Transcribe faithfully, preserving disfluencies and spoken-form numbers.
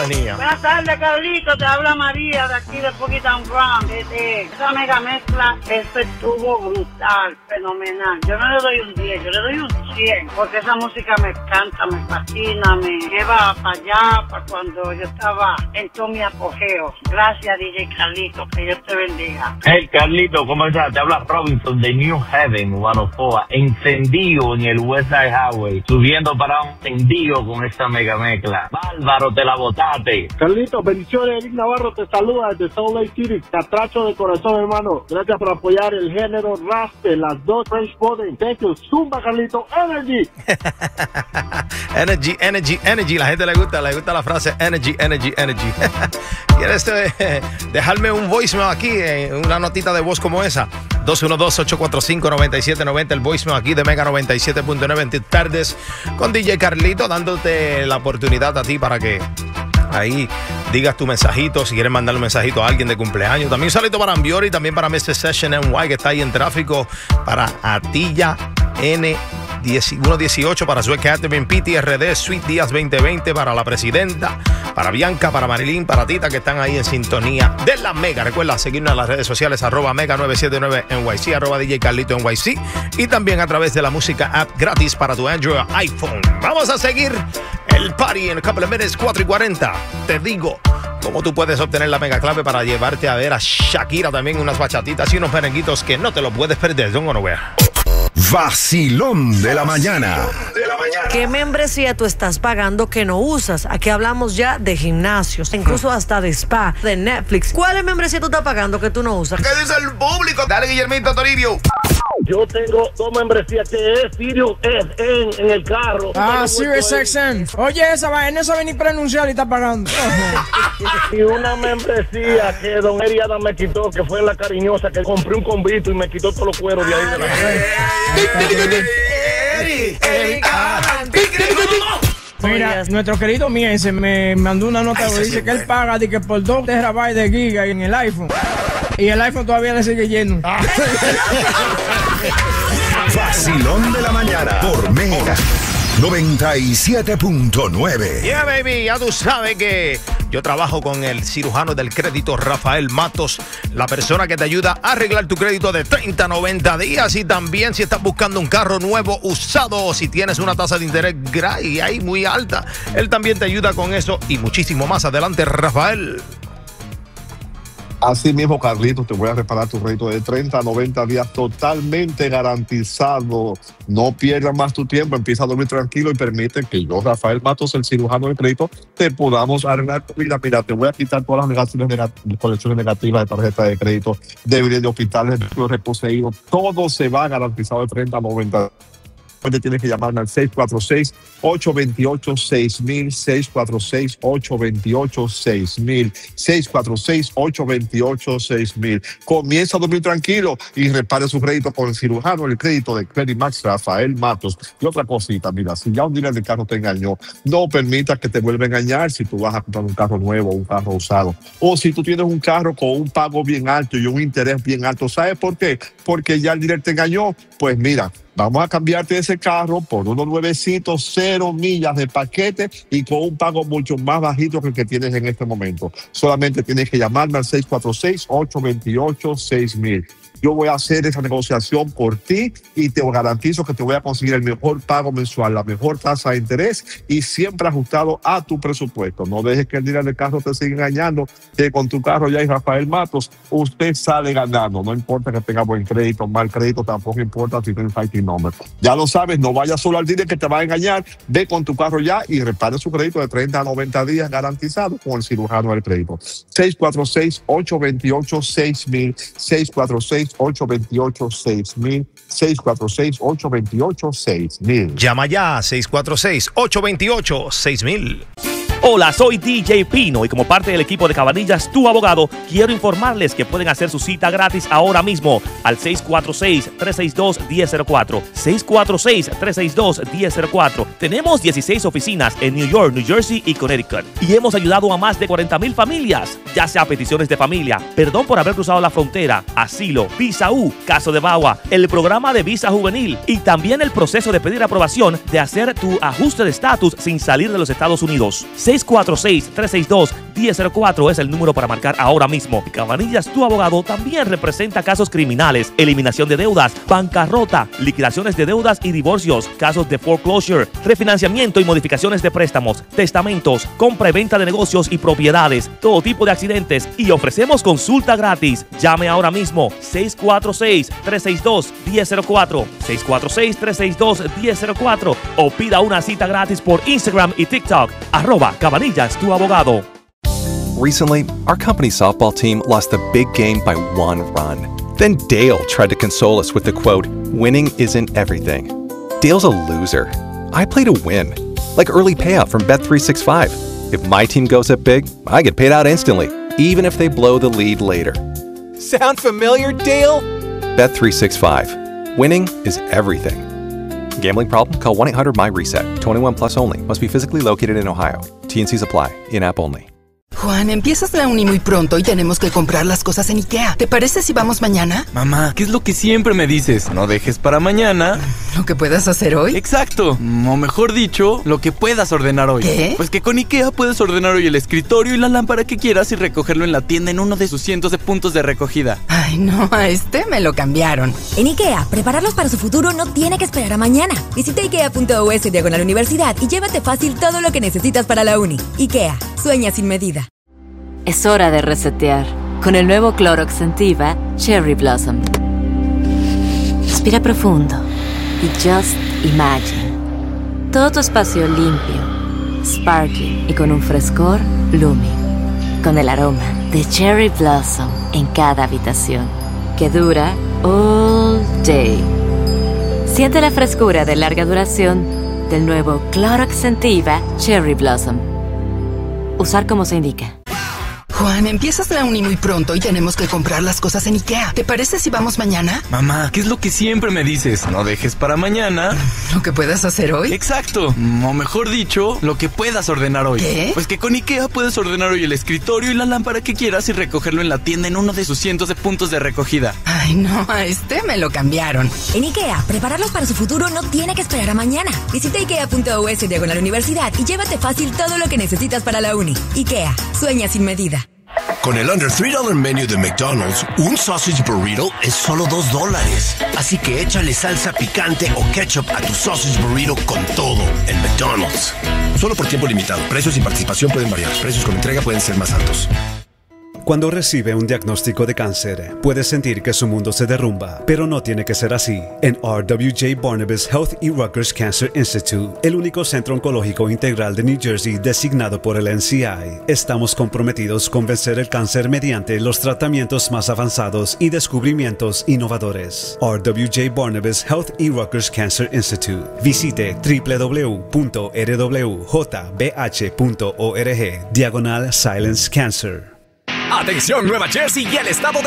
sintonía. Buenas tardes, Carlito. Te habla María de aquí de Poquitown Brown. Desde esa mega mezcla, esto estuvo brutal, fenomenal. Yo no le doy un diez, yo le doy un cien, porque esa música me encanta, me fascina, me lleva para allá, para cuando yo estaba en todo mi apogeo. Gracias, D J Carlito, que Dios te bendiga. Hey, Carlito, ¿cómo estás? Te habla Robinson de New Haven, Guanajuato, encendido en el West Side Highway, subiendo para un encendido con esta mega mezcla. Bárbaro, te la botaste. Carlito, bendiciones, Eric Navarro te saluda desde Salt Lake City, catracho de corazón, hermano. Gracias por apoyar el género rap de las dos French Modern. Thank you, Zumba, Carlito, Energy. Energy, energy, energy. La gente le gusta, le gusta la frase energy, energy, energy. ¿Quieres eh, dejarme un voicemail aquí, eh, una notita de voz como esa? dos uno dos, ocho cuatro cinco, nueve siete nueve cero, el voicemail aquí de Mega noventa y siete punto nueve en tus tardes con D J Carlito, dándote la oportunidad a ti para que ahí digas tu mensajito, si quieres mandar un mensajito a alguien de cumpleaños. También un saludo para Ambiori, también para mister Session N Y, que está ahí en tráfico, para Atilla N uno dieciocho, para su Catherine P T R D, Sweet Díaz veinte veinte, para la presidenta, para Bianca, para Marilyn, para Tita, que están ahí en sintonía de la Mega. Recuerda seguirnos en las redes sociales, arroba Mega nueve siete nueve N Y C, arroba D J Carlito N Y C, y también a través de la música app gratis para tu Android iPhone. Vamos a seguir el party en a couple of minutes, cuatro y cuarenta. Te digo cómo tú puedes obtener la mega clave para llevarte a ver a Shakira, también unas bachatitas y unos merenguitos que no te lo puedes perder. Don't go nowhere. Vacilón de la mañana. ¿Qué membresía tú estás pagando que no usas? Aquí hablamos ya de gimnasios, incluso hasta de spa, de Netflix. ¿Cuál es membresía tú estás pagando que tú no usas? ¿Qué dice el público? Dale, Guillermito Toribio. Yo tengo dos membresías que es Sirius F M en el carro. Ah, Sirius X M. Oye, esa vaina no sabe ni pronunciar y está pagando. Y una membresía que Don Eriada me quitó, que fue la cariñosa, que compré un convito y me quitó todos los cueros de ahí de la Mira, nuestro querido Miense me mandó una nota que dice que él paga de que por dos terabytes de giga en el iPhone. Y el iPhone todavía le sigue lleno. Vacilón de la mañana por Mega noventa y siete punto nueve. Yeah, baby, ya tú sabes que yo trabajo con el cirujano del crédito Rafael Matos, la persona que te ayuda a arreglar tu crédito de treinta a noventa días. Y también si estás buscando un carro nuevo usado o si tienes una tasa de interés y ahí muy alta, él también te ayuda con eso y muchísimo más. Adelante, Rafael. Así mismo, Carlitos, te voy a reparar tu crédito de treinta a noventa días totalmente garantizado. No pierdas más tu tiempo, empieza a dormir tranquilo y permite que yo, Rafael Matos, el cirujano del crédito, te podamos arreglar tu vida. Mira, te voy a quitar todas las negaciones, negat- colecciones negativas de tarjeta de crédito, de, de hospitales, de reposeídos. Todo se va garantizado de treinta a noventa días. Tienes que llamarme al seis cuatro seis, ocho dos ocho, seis mil, seis cuatro seis, ocho dos ocho, seis mil, seis cuatro seis, ocho dos ocho, seis mil. Comienza a dormir tranquilo y repare su crédito con el cirujano, el crédito de Credit Max Rafael Matos. Y otra cosita, mira, si ya un dealer de carro te engañó, no permitas que te vuelva a engañar si tú vas a comprar un carro nuevo o un carro usado. O si tú tienes un carro con un pago bien alto y un interés bien alto. ¿Sabes por qué? Porque ya el dealer te engañó. Pues mira, vamos a cambiarte ese carro por unos nuevecitos, cero millas de paquete y con un pago mucho más bajito que el que tienes en este momento. Solamente tienes que llamarme al seis cuatro seis, ocho dos ocho, seis mil. Yo voy a hacer esa negociación por ti y te garantizo que te voy a conseguir el mejor pago mensual, la mejor tasa de interés y siempre ajustado a tu presupuesto. No dejes que el dealer del carro te siga engañando, que con tu carro ya y Rafael Matos, usted sale ganando. No importa que tenga buen crédito, mal crédito, tampoco importa si tienes fighting number. Ya lo sabes, no vayas solo al dealer que te va a engañar. Ve con tu carro ya y repare su crédito de treinta a noventa días garantizado con el cirujano del crédito. seis cuatro seis, ocho dos ocho, seis mil, seis cuatro seis, ocho dos ocho, seis mil, seis cuatro seis, ocho dos ocho, seis mil. Llama ya seis cuatro seis, ocho dos ocho, seis mil. Hola, soy D J Pino y como parte del equipo de Cabanillas, tu abogado, quiero informarles que pueden hacer su cita gratis ahora mismo al seis cuatro seis, tres seis dos, uno cero cero cuatro. seis cuatro seis, tres seis dos, uno cero cero cuatro. Tenemos dieciséis oficinas en New York, New Jersey y Connecticut y hemos ayudado a más de cuarenta mil familias, ya sea peticiones de familia, perdón por haber cruzado la frontera, asilo, visa U, caso de V A W A, el programa de visa juvenil y también el proceso de pedir aprobación de hacer tu ajuste de estatus sin salir de los Estados Unidos. seis cuatro seis, tres seis dos, uno cero cero cuatro es el número para marcar ahora mismo. Cabanillas, tu abogado, también representa casos criminales, eliminación de deudas, bancarrota, liquidaciones de deudas y divorcios, casos de foreclosure, refinanciamiento y modificaciones de préstamos, testamentos, compra y venta de negocios y propiedades, todo tipo de accidentes, y ofrecemos consulta gratis. Llame ahora mismo seis cuatro seis, tres seis dos, uno cero cero cuatro, seis cuatro seis, tres seis dos, uno cero cero cuatro o pida una cita gratis por Instagram y TikTok, arroba Cabanillas, tu abogado. Recently, our company softball team lost the big game by one run. Then Dale tried to console us with the quote, "Winning isn't everything." Dale's a loser. I play to win, like early payout from Bet three sixty-five. If my team goes up big, I get paid out instantly, even if they blow the lead later. Sound familiar, Dale? Bet three sixty-five. Winning is everything. Gambling problem? Call one eight hundred M Y reset. twenty-one plus only. Must be physically located in Ohio. T and Cs apply. In-app only. Juan, empiezas la uni muy pronto y tenemos que comprar las cosas en IKEA. ¿Te parece si vamos mañana? Mamá, ¿qué es lo que siempre me dices? No dejes para mañana ¿lo que puedas hacer hoy? Exacto, o mejor dicho, lo que puedas ordenar hoy. ¿Qué? Pues que con IKEA puedes ordenar hoy el escritorio y la lámpara que quieras y recogerlo en la tienda en uno de sus cientos de puntos de recogida. Ay, no, a este me lo cambiaron. En IKEA, prepararlos para su futuro no tiene que esperar a mañana. Visita ikea punto u s diagonal universidad y llévate fácil todo lo que necesitas para la uni. IKEA, sueña sin medida. Es hora de resetear con el nuevo Clorox Scentiva Cherry Blossom. Respira profundo y just imagine. Todo tu espacio limpio, sparkling y con un frescor blooming. Con el aroma de Cherry Blossom en cada habitación, que dura all day. Siente la frescura de larga duración del nuevo Clorox Scentiva Cherry Blossom. Usar como se indica. Juan, empiezas la uni muy pronto y tenemos que comprar las cosas en IKEA. ¿Te parece si vamos mañana? Mamá, ¿qué es lo que siempre me dices? No dejes para mañana ¿lo que puedas hacer hoy? Exacto, o mejor dicho, lo que puedas ordenar hoy. ¿Qué? Pues que con IKEA puedes ordenar hoy el escritorio y la lámpara que quieras y recogerlo en la tienda en uno de sus cientos de puntos de recogida. Ay, no, a este me lo cambiaron. En IKEA, prepararlos para su futuro no tiene que esperar a mañana. Visita ikea punto u s diagonal universidad y llévate fácil todo lo que necesitas para la uni. IKEA, sueña sin medida. Con el Under three dollar Menu de McDonald's, un sausage burrito es solo dos dólares. Así que échale salsa picante o ketchup a tu sausage burrito con todo en McDonald's. Solo por tiempo limitado. Precios y participación pueden variar. Precios con entrega pueden ser más altos. Cuando recibe un diagnóstico de cáncer, puede sentir que su mundo se derrumba, pero no tiene que ser así. En R W J Barnabas Health y Rutgers Cancer Institute, el único centro oncológico integral de New Jersey designado por el N C I, estamos comprometidos con vencer el cáncer mediante los tratamientos más avanzados y descubrimientos innovadores. R W J Barnabas Health y Rutgers Cancer Institute. Visite w w w punto r w j b h punto org diagonal Silence Cancer. Atención Nueva Jersey y el estado de